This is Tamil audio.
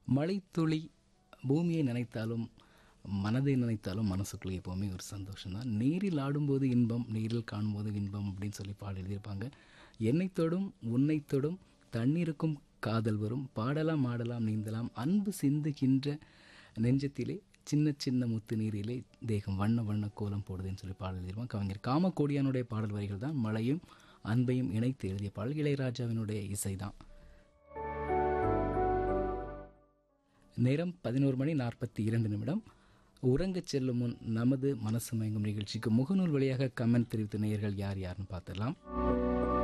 மழைத்துளி பூமியை நினைத்தாலும் மனதை நினைத்தாலும் மனசுக்குள்ளே எப்போவுமே ஒரு சந்தோஷம்தான். நீரில் ஆடும்போது இன்பம், நீரில் காணும்போது இன்பம் அப்படின்னு சொல்லி பாடல் எழுதியிருப்பாங்க. என்னை தொடும் உன்னை தொடும் தண்ணீருக்கும் காதல் வரும், பாடலாம் ஆடலாம் நீந்தலாம், அன்பு சிந்துகின்ற நெஞ்சத்திலே சின்ன சின்ன முத்து நீரிலே தேகம் வண்ண வண்ண கோலம் போடுதுன்னு சொல்லி பாடல் எழுதியிருப்பாங்க. கவிஞர் காமக்கோடியானுடைய பாடல் வரிகள் தான் மழையும் அன்பையும் இணைத்து எழுதிய பாடல். இளையராஜாவினுடைய இசை தான். நேரம் 11:42. உறங்கச் செல்லும் முன் நமது மனசு மயங்கும் நிகழ்ச்சிக்கு முகநூல் வழியாக கமெண்ட் தெரிவித்த நேயர்கள் யார் யாருன்னு பார்த்துடலாம்.